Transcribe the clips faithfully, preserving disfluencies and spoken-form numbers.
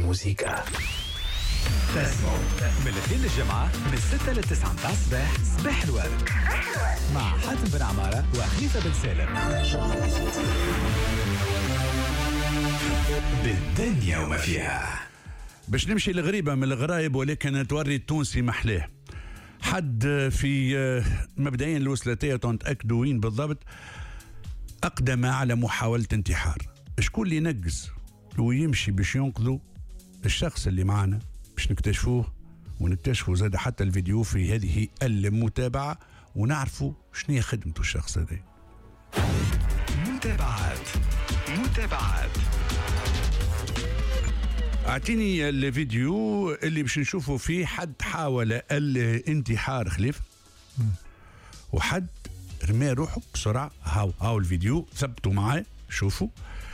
الموسيقى. تسمعوا من الاثنين للجمعة من الستة للتسعة متاع الصباح صباح الورد مع حاتم بن عمارة وخليفة بن سالم بالدنيا وما فيها. باش نمشي لغريبة من الغرايب ولكن توري التونسي محلاه. حد في مبدئيا الوسلاتية تنتأكدوا وين بالضبط أقدم على محاولة انتحار. شكون اللي ينقز ويمشي باش ينقذوا الشخص اللي معنا باش نكتشفوه ونكتشفوا زاد حتى الفيديو في هذه المتابعة ونعرفوا شنو هي خدمته الشخص هذا. متابعات متابعات اعطيني الفيديو اللي باش نشوفوا فيه حد حاول الانتحار خليفة وحد رمى روحه بسرعة. هاو هاو الفيديو ثبتوا معي شوفوا.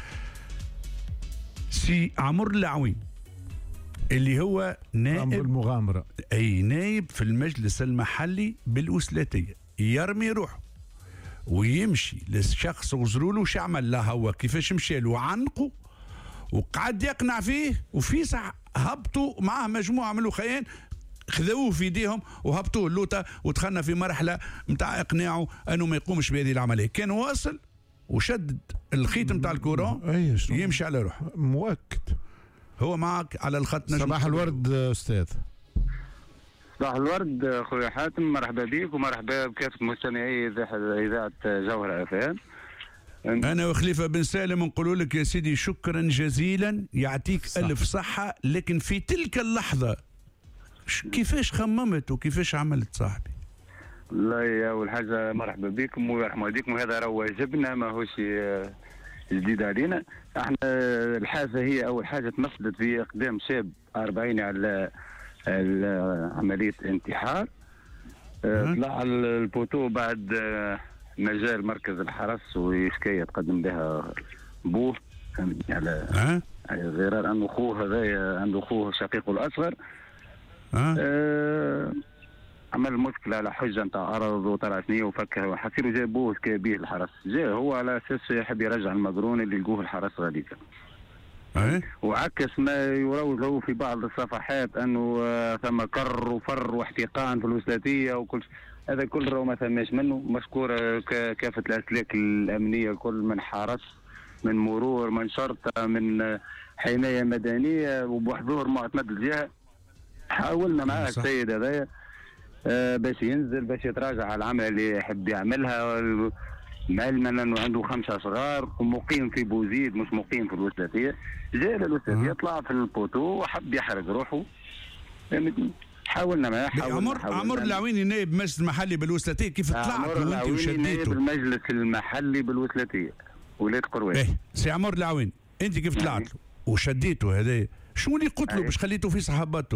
سي عمر العوين اللي هو نائب المغامرة اي نائب في المجلس المحلي بالوسلاتية يرمي روحه ويمشي للشخص غزروا له شعمل له هو كيفاش مشى له عنقه وقعد يقنع فيه وفي ساعة هبطوا معاه مجموعة من الخيان خذوه في ايديهم وهبطوه اللوطة ودخلنا في مرحلة متاع اقناعه انه ما يقومش بهذه العملية. كان واصل وشد الخيط متاع الكورون يمشي على روحه. مؤكد. هو معك على الخط. صباح الورد استاذ. صباح الورد اخويا حاتم، مرحبا بك ومرحبا بكافة مستمعي اذاعة جوهرة اف ام. انا وخليفة بن سالم نقول لك يا سيدي شكرا جزيلا يعطيك صح. الف صحة. لكن في تلك اللحظة كيفاش خممت وكيفاش عملت صاحبي؟ والله اول حاجة مرحبا بكم ويرحم والديكم، وهذا راه واجبنا ما هوش جديد علينا. احنا الحافة هي اول حاجة تمثلت في اقدام شاب أربعين على عملية انتحار. طلع البوتو بعد مجال مركز الحرس وشكاية تقدم بها بوه على على غرار انه اخوه هذايا عنده اخوه شقيقه الاصغر. أه عمل مشكلة على حجة نتاع أرض وطلع ثنية وفكها وحسيرو جابوه كبيه الحرس. جاء هو على أساس يحب يرجع المقرون اللي لقوه الحرس غاديكا. أه؟ وعكس ما يروج له في بعض الصفحات أنه ثم كر وفر واحتقان في الوسلاتية وكل هذا كله ما ثماش منه. مشكورة كافة الأسلاك الأمنية كل من حرس من مرور من شرطة من حماية مدنية وبحضور معتمد الجهة. حاولنا معاه السيد هذايا آه باش ينزل باش يتراجع على العمل اللي يحب يعملها، علما انه عنده خمسه صغار ومقيم في بوزيد مش مقيم في الوسلاتيه. جاء للوسلاتيه طلع في البوتو وحب يحرق روحه. حاولنا معاه حاولنا عمر حاولنا عمر العويني نائب المجلس المحلي بالوسلاتيه كيف طلعت وانت وشديته؟ نائب المجلس المحلي بالوسلاتيه ولاد قروان. ايه سي عمر العويني انت كيف طلعت وشديته هذا شو اللي قتله باش خليته في صحابته؟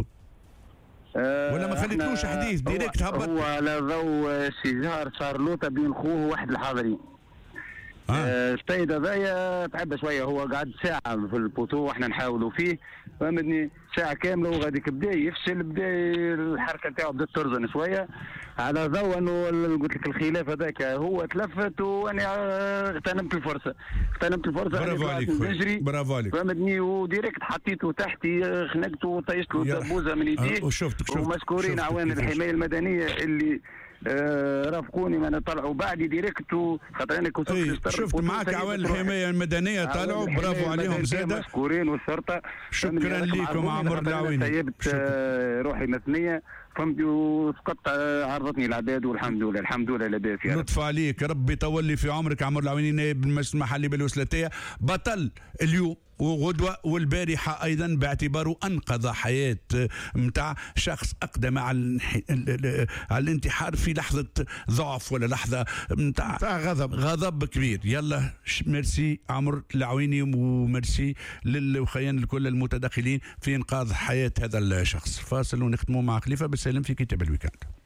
أه ولا ما خليتلوش حديث ديريكت هبط؟ هو على ضوء شجار صار لوطه بين خوه واحد الحاضرين. آه. السيد هذايا تعب شويه، هو قعد ساعه في البوتو واحنا نحاولوا فيه فهمتني ساعه كامله وغاديك بدا يفشل، بدا الحركه نتاعو بدات ترزن شويه على ضوء انه قلت لك الخلاف هذاك. هو تلفت وانا اغتنمت الفرصه اغتنمت الفرصه برافو عليك برافو عليك فهمتني وديريكت حطيته تحتي خنقته وطيشت له دبوزه من يديه. وشفتك شفت ومشكورين عوان الحمايه المدنيه اللي آه رافقوني من طلعوا بعدي ديريكت خاطر انا كنت ايه شفت معك عوان الحمايه المدنيه طلعوا برافو عليهم زاده مشكورين والشرطه. شكرا لكم عمر العويني. سيبت آه روحي مثنيه فهمت وسقطت عرضتني العباد والحمد لله الحمد لله لاباس يا رب. لطف عليك ربي يطول لي في عمرك. عمر العويني نائب المجلس المحلي بالوسلاتيه بطل اليوم وغدوة والبارحة أيضا باعتباره أنقذ حياة متاع شخص أقدم على على الانتحار في لحظة ضعف ولا لحظة متاع غضب غضب كبير. يلا ميرسي عمر العويني وميرسي للخيان الكل المتدخلين في إنقاذ حياة هذا الشخص. فاصل ونختموا مع خليفة بن سالم في كتاب الويكاند.